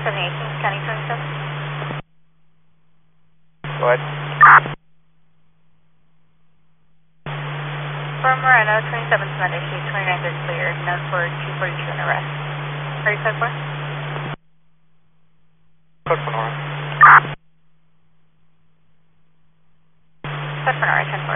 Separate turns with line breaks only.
78, Kings County 27.
Go ahead.
For Moreno, 27th Monday Street, 29th is clear, known for 242 and arrest. Are you code for?
Code for Nora.
Code for Nora, 10-4.